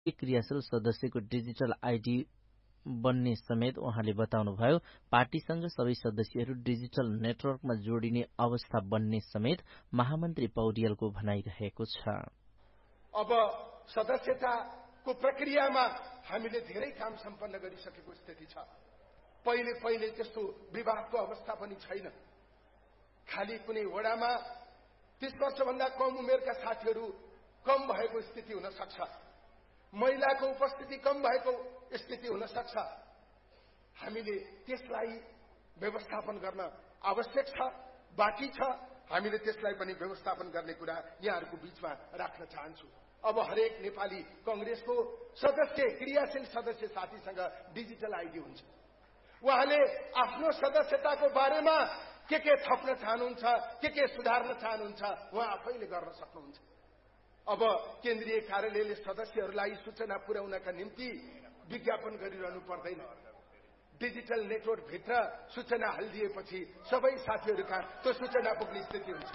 क्रियाशील सदस्यको digital ID बन्ने समेत उहाँले बताउनुभयो। पार्टीसँग सबै सदस्यहरू डिजिटल नेटवर्कमा जोडिने अवस्था बन्ने समेत महामन्त्री पौडेलको भनाइरहेको छ। अब सदस्यताको प्रक्रियामा हामीले धेरै काम सम्पन्न गरिसकेको स्थिति छ। पहिले त्यस्तो विवादको अवस्था पनि छैन। खाली कुनै वडामा 30 वर्षभन्दा कम उमेरका साथीहरू कम भएको स्थिति हुन सक्छ, महिलाको उपस्थिति कम भएको स्थिति हुन सक्छ। हामीले त्यसलाई व्यवस्थापन गर्न आवश्यक छ, बाँकी छ। हामीले त्यसलाई पनि व्यवस्थापन गर्ने कुरा यहाँहरूको बीचमा राख्न चाहन्छु। अब हरेक नेपाली कांग्रेसको सदस्य, क्रियाशील सदस्य साथीसँग डिजिटल आइडी हुन्छ। उहाँले आफ्नो सदस्यताको बारेमा के थप्न चाहनुहुन्छ, के सुधार्न चाहनुहुन्छ, उहाँ आफैले गर्न सक्नुहुन्छ। अब केन्द्रीय कार्यालयले सदस्यहरूलाई सूचना पुर्याउनका निम्ति विज्ञापन गरिरहनु पर्दैन। डिजिटल नेटवर्क भित्र सूचना हालिदिएपछि सबै साथीहरूका त्यो सूचना पुग्ने स्थिति हुन्छ।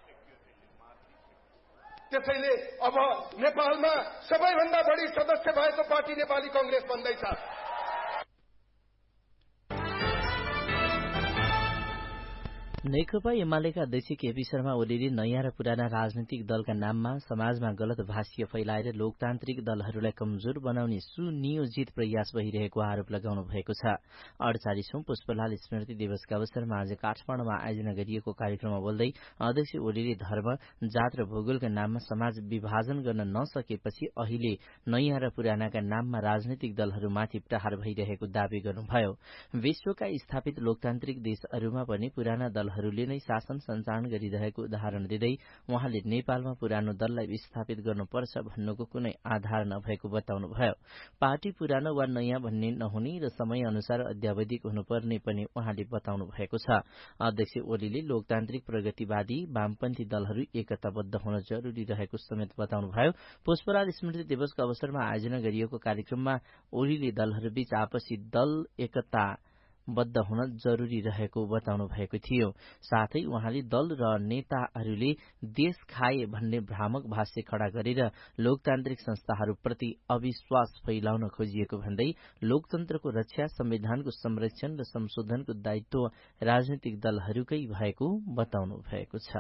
त्यसैले अब नेपालमा सबैभन्दा बढी सदस्य भएको पार्टी नेपाली कांग्रेस बन्दैछ। नेकपा एमालेका अध्यक्ष केपी शर्मा ओलीले नयाँ र पुराना राजनीतिक दलका नाममा समाजमा गलत भाष्य फैलाएर लोकतान्त्रिक दलहरूलाई कमजोर बनाउने सुनियोजित प्रयास भइरहेको आरोप लगाउनु भएको छ। 48औं पुष्पलाल स्मृति दिवसका अवसरमा आज काठमाडौँमा आयोजना गरिएको कार्यक्रममा बोल्दै अध्यक्ष ओलीले धर्म, जात र भूगोलका नाममा समाज विभाजन गर्न नसकेपछि अहिले नयाँ र पुरानाका नाममा राजनीतिक दलहरूमाथि प्रहार भइरहेको दावी गर्नुभयो। विश्वका स्थापित लोकतान्त्रिक देशहरूमा पनि पुराना दलहरूले नै शासन सञ्चालन गरिरहेको उदाहरण दिँदै उहाँले नेपालमा पुरानो दललाई विस्थापित गर्नुपर्छ भन्नुको कुनै आधार नभएको बताउनुभयो। पार्टी पुरानो वा नयाँ भन्ने नहुने र समय अनुसार अद्यावधिक हुनुपर्ने पनि उहाँले बताउनु भएको छ। अध्यक्ष ओलीले लोकतान्त्रिक प्रगतिवादी वामपन्थी दलहरू एकताबद्ध हुन जरुरी रहेको समेत बताउनुभयो। पुष्पलाल स्मृति दिवसको अवसरमा आयोजना गरिएको कार्यक्रममा ओलीले दलहरूबीच आपसी दल एकता बद्ध हुन जरुरी रहेको बताउनु भएको थियो। साथै उहाँले दल र नेताहरूले देश खाए भन्ने भ्रामक भाष्य खड़ा गरेर लोकतान्त्रिक संस्थाहरूप्रति अविश्वास फैलाउन खोजिएको भन्दै लोकतन्त्रको रक्षा, संविधानको संरक्षण र संशोधनको दायित्व राजनीतिक दलहरूकै भएको बताउनु भएको छ।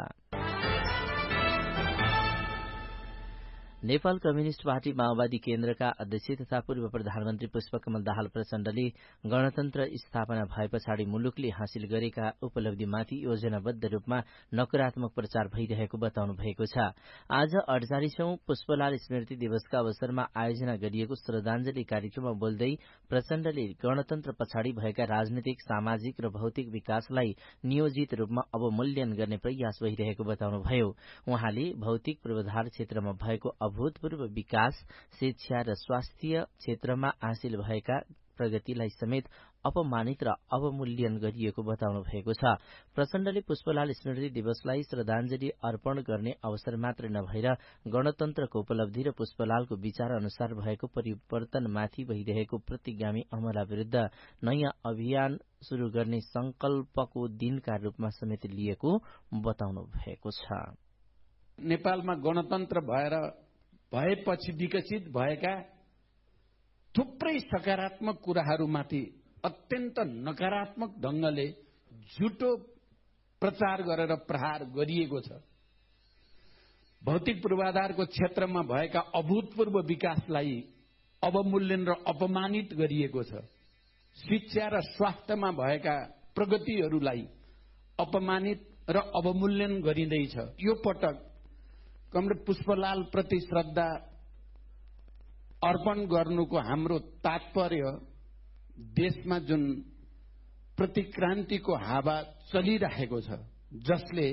नेपाल कम्युनिष्ट पार्टी माओवादी केन्द्रका अध्यक्ष तथा पूर्व प्रधानमन्त्री पुष्पकमल दाहाल प्रचण्डले गणतन्त्र स्थापना भए पछाडि मुलुकले हासिल गरेका उपलब्धिमाथि योजनाबद्ध रूपमा नकारात्मक प्रचार भइरहेको बताउनु भएको छ। आज 48औं पुष्पलाल स्मृति दिवसका अवसरमा आयोजना गरिएको श्रद्धाञ्जली कार्यक्रममा बोल्दै प्रचण्डले गणतन्त्र पछाडि भएका राजनीतिक, सामाजिक र भौतिक विकासलाई नियोजित रूपमा अवमूल्यन गर्ने प्रयास भइरहेको बताउनुभयो। उहाँले भौतिक पूर्वाधार क्षेत्रमा भएको अभूतपूर्व विकास, शिक्षा र स्वास्थ्य क्षेत्रमा हासिल भएका प्रगतिलाई समेत अपमानित र अवमूल्यन गरिएको बताउनु भएको छ। प्रचण्डले पुष्पलाल स्मृति दिवसलाई श्रद्धाञ्जली अर्पण गर्ने अवसर मात्र नभएर गणतन्त्रको उपलब्धि र पुष्पलालको विचार अनुसार भएको परिवर्तनमाथि भइरहेको प्रतिगामी हमला विरूद्ध नयाँ अभियान शुरू गर्ने संकल्पको दिनका रूपमा समेत लिएको बताउनु भएको छ। नेपालमा गणतन्त्र भएपछि विकसित भएका थुप्रै सकारात्मक कुराहरूमाथि अत्यन्त नकारात्मक ढंगले झुटो प्रचार गरेर प्रहार गरिएको छ। भौतिक पूर्वाधारको क्षेत्रमा भएका अभूतपूर्व विकासलाई अवमूल्यन र अपमानित गरिएको छ। शिक्षा र स्वास्थ्यमा भएका प्रगतिहरूलाई अपमानित र अवमूल्यन गरिँदैछ। यो पटक कमरेड पुष्पलाल प्रति श्रद्धा अर्पण गर्नुको हाम्रो तात्पर्य देशमा जुन प्रतिक्रान्तिको हावा चलिरहेको छ, जसले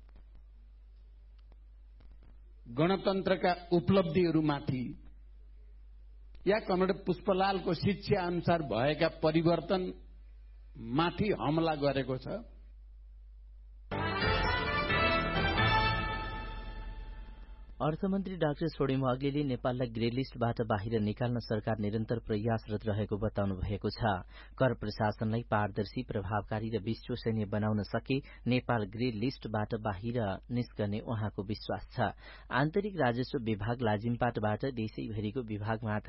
गणतन्त्रका उपलब्धिहरूमाथि या कमरेड पुष्पलालको शिक्षा अनुसार भएका परिवर्तन माथि हमला गरेको छ। अर्थमन्त्री डाक्टर छोडेम अग्लीले नेपाललाई ग्रे लिस्टबाट बाहिर निकाल्न सरकार निरन्तर प्रयासरत रहेको बताउनु भएको छ। कर प्रशासनलाई पारदर्शी, प्रभावकारी र विश्वसनीय बनाउन सके नेपाल ग्रे लिस्टबाट बाहिर निस्कने उहाँको विश्वास छ। आन्तरिक राजस्व विभाग लाजिमपाटबाट देशैभरिको विभागमा